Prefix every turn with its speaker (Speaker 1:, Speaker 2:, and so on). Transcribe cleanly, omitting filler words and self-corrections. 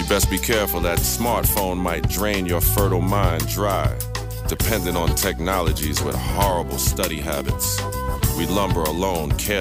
Speaker 1: You best be careful, that smartphone might drain your fertile mind dry, dependent on technologies with horrible study habits. We lumber alone, careless.